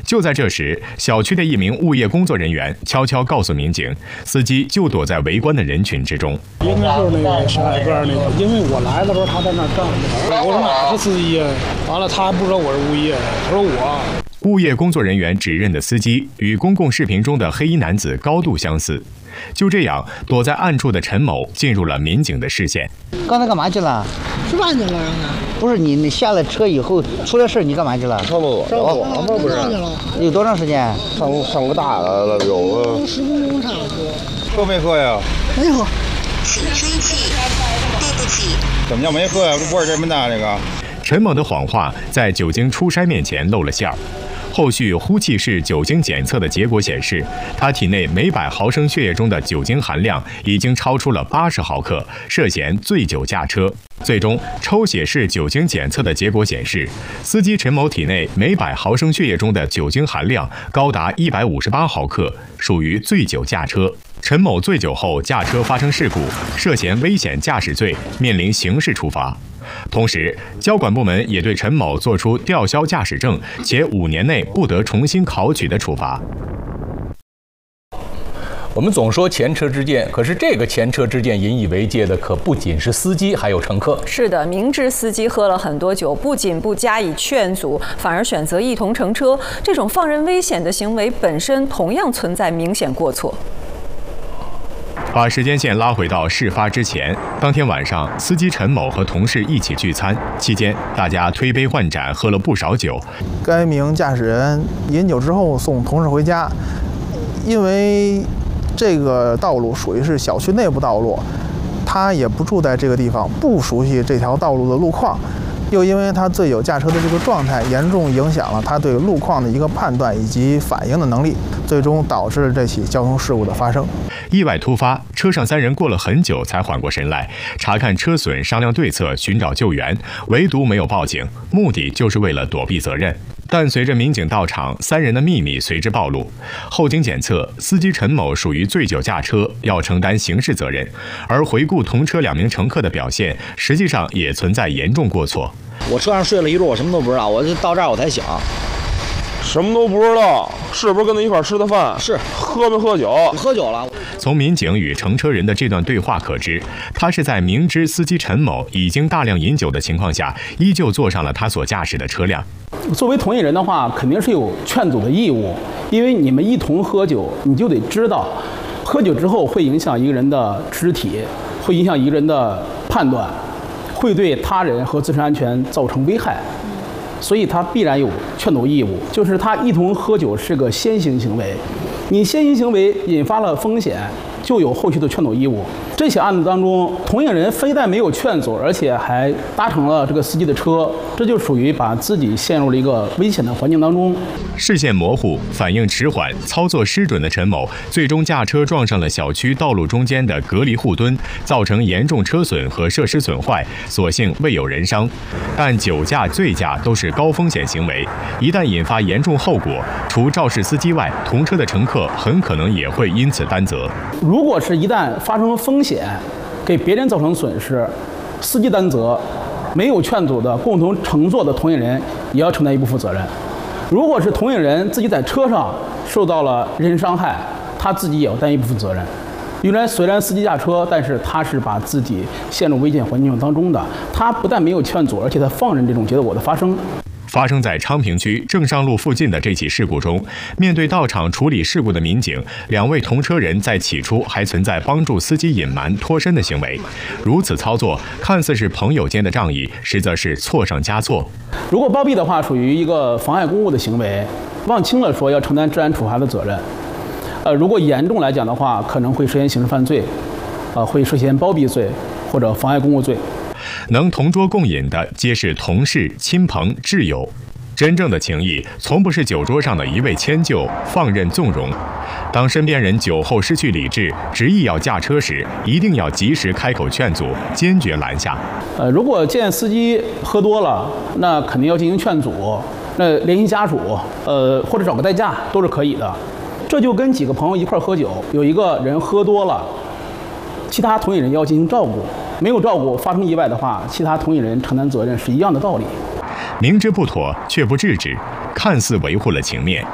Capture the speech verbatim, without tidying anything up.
就在这时，小区的一名物业工作人员悄悄告诉民警，司机就躲在围观的人群之中。 应该是那个小矮个那个，因为我来的时候他在那儿站着。我说哪是司机？完了他还不知道我是物业，他说我。 物业工作人员指认的司机与公共视频中的黑衣男子高度相似。就这样，躲在暗处的陈某进入了民警的视线。 刚才干嘛去了？ 吃饭去了。 不是你，你下了车以后出了事，你干嘛去了？ 上厕所。上我吗？不是。 有多长时间？ 上上个大的了，有个十分钟差不多。 喝没喝呀？ 没喝。 请吹气，对不起。 怎么叫没喝呀？不是这么大这个。 陈某的谎话在酒精初筛面前露了馅儿。后续呼气式酒精检测的结果显示，他体内每百毫升血液中的酒精含量已经超出了八十毫克，涉嫌醉酒驾车。最终，抽血式酒精检测的结果显示，司机陈某体内每百毫升血液中的酒精含量高达一百五十八毫克，属于醉酒驾车。陈某醉酒后驾车发生事故，涉嫌危险驾驶罪，面临刑事处罚。同时，交管部门也对陈某作出吊销驾驶证，且五年内不得重新考取的处罚。 我们总说前车之鉴，可是这个前车之鉴引以为戒的可不仅是司机，还有乘客。 是的，明知司机喝了很多酒，不仅不加以劝阻，反而选择一同乘车，这种放任危险的行为本身同样存在明显过错。 把时间线拉回到事发之前，当天晚上，司机陈某和同事一起聚餐，期间大家推杯换盏，喝了不少酒。 该名驾驶人饮酒之后送同事回家，因为这个道路属于是小区内部道路，他也不住在这个地方，不熟悉这条道路的路况，又因为他醉酒驾车的这个状态，严重影响了他对路况的一个判断以及反应的能力，最终导致了这起交通事故的发生。 意外突发，车上三人过了很久才缓过神来，查看车损，商量对策，寻找救援，唯独没有报警，目的就是为了躲避责任。但随着民警到场，三人的秘密随之暴露。后经检测，司机陈某属于醉酒驾车，要承担刑事责任。而回顾同车两名乘客的表现，实际上也存在严重过错。 我车上睡了一路，我什么都不知道，我就到这儿我才醒。 什么都不知道，是不是跟他一块吃的饭？ 是。 喝没喝酒？ 喝酒了。 从民警与乘车人的这段对话可知，他是在明知司机陈某已经大量饮酒的情况下，依旧坐上了他所驾驶的车辆。 作为同意人的话，肯定是有劝阻的义务，因为你们一同喝酒，你就得知道，喝酒之后会影响一个人的肢体，会影响一个人的判断，会对他人和自身安全造成危害。所以他必然有劝阻义务，就是他一同喝酒是个先行行为，你先行行为引发了风险，就有后续的劝阻义务。这起案子当中，同意人非但没有劝阻，而且还搭乘了这个司机的车，这就属于把自己陷入了一个危险的环境当中。 视线模糊、反应迟缓、操作失准的陈某，最终驾车撞上了小区道路中间的隔离护墩，造成严重车损和设施损坏，所幸未有人伤。但酒驾、醉驾都是高风险行为，一旦引发严重后果，除肇事司机外，同车的乘客很可能也会因此担责。 如果是一旦发生风险，给别人造成损失，司机担责，没有劝阻的共同乘坐的同意人也要承担一部分责任。如果是同意人自己在车上受到了人身伤害，他自己也要担一部分责任。原来虽然司机驾车，但是他是把自己陷入危险环境当中的，他不但没有劝阻，而且他放任这种结果的发生。 发生在昌平区正上路附近的这起事故中，面对到场处理事故的民警，两位同车人在起初还存在帮助司机隐瞒脱身的行为。如此操作看似是朋友间的仗义，实则是错上加错。 如果包庇的话，属于一个妨碍公务的行为，往轻了说要承担治安处罚的责任。呃，如果严重来讲的话，可能会涉嫌刑事犯罪，呃，会涉嫌包庇罪或者妨碍公务罪。 能同桌共饮的皆是同事、亲朋、挚友，真正的情谊从不是酒桌上的一味迁就、放任纵容。当身边人酒后失去理智，执意要驾车时，一定要及时开口劝阻，坚决拦下。 呃，如果见司机喝多了，那肯定要进行劝阻，那联系家属，呃，或者找个代驾都是可以的。这就跟几个朋友一块喝酒，有一个人喝多了，其他同意人要进行照顾。没有照顾，发生意外的话，其他同意人承担责任是一样的道理。 明知不妥却不制止，看似维护了情面，